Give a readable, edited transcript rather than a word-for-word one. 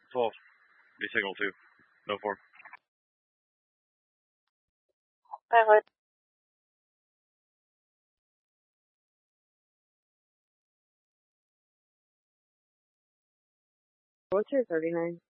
12. Be signal 2. No 4. Pilot. 39.